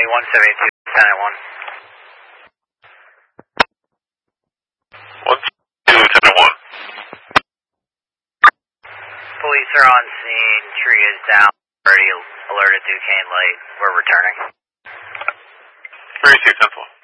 172, 10 at 1. 172, 10 at 1. Police are on scene, tree is down, already alerted Duquesne Light, we're returning. 32, 10 4.